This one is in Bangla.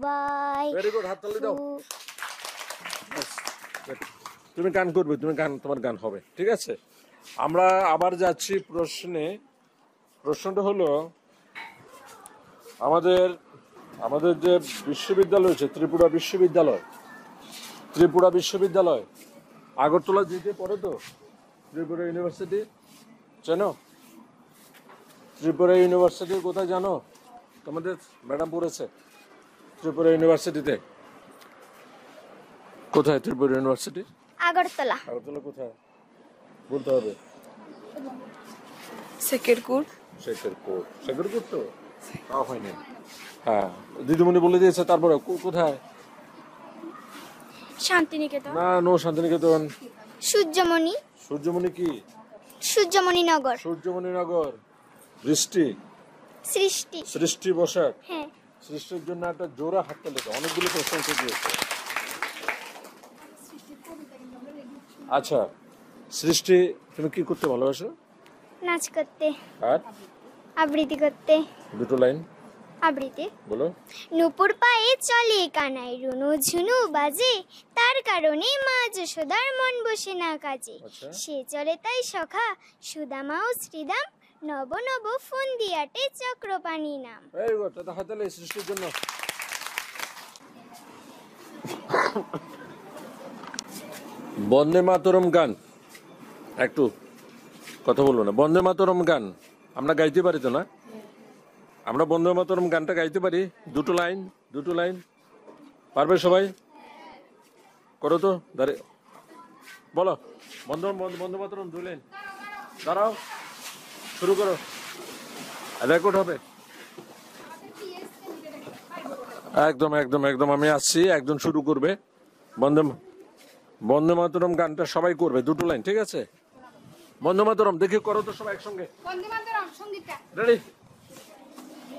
বাই। ভেরি গুড, হাততালি দাও। তুমি গান করবে, তুমি গান, তোমার গান হবে, ঠিক আছে। আমরা আবার যাচ্ছি প্রশ্নে। প্রশ্নটা হলো আমাদের আমাদের যে বিশ্ববিদ্যালয় আছে, ত্রিপুরা বিশ্ববিদ্যালয়, ত্রিপুরা বিশ্ববিদ্যালয় আগরতলা যেতে পড়ে তো, ত্রিপুরা ইউনিভার্সিটি জানো? ত্রিপুরা ইউনিভার্সিটি কোথায় জানো? তোমাদের ম্যাডাম পড়েছে ত্রিপুরা ইউনিভার্সিটিতে। কোথায় ত্রিপুরা ইউনিভার্সিটি? আগরতলা। আগরতলা কোথায় বলতে হবে? সেকেরকুট। শেখেরপুর। শেখেরপুর তো তাও হয়নি। হ্যাঁ, দিদিমণি বলে দিয়েছে। তারপরে কোথায়? শান্তিনিকেতন। না, নো শান্তিনিকেতন। সূর্যমণি। সূর্যমণি কি? সূর্যমণি নগর। সূর্যমণি নগর। বৃষ্টি। সৃষ্টি। সৃষ্টি বসাক। হ্যাঁ। সৃষ্টির জন্য একটা জোড়া হাততালি দাও। অনেকগুলো প্রশ্ন উঠে দিয়েছে। আচ্ছা, সৃষ্টি তুমি কি করতে ভালোবাসো? নাচ করতে, আর আবৃত্তি করতে। দুটো লাইন আবৃত্তি। বলো। নূপুর পায়ে চলে কানাই, রুনু ঝুনু বাজে, তার কারণে মা যশোদার মন বসে না কাজে। আচ্ছা। সে চলে তাই সখা, সুদামা ও শ্রীদাম, নব নব ফোন দিয়াটে চক্রপাণি নাম। ভেরি গুড, এটা হাততালি সৃষ্টির জন্য। বন্দে মাতরম গান একটু কথা বলবো না? বন্দে মাতরম গান আমরা গাইতে পারি তো না? আমরা বন্দে মাতরম গানটা গাইতে পারি? দুটো লাইন, দুটো লাইন পারবে সবাই? করো তো, দাঁড়ে বলো। বন্দে বন্দে মাতরম 2 লাইন। দাঁড়াও, শুরু করো, রেকর্ড হবে। একদম একদম একদম, আমি আসছি, একদম শুরু করবে। বন্দে বন্দে মাতরম গানটা সবাই করবে, দুটো লাইন, ঠিক আছে? বন্দে মাতরম দেখি করো তো সবাই একসঙ্গে। বন্দে মাতরম সঙ্গীতটা রেডি?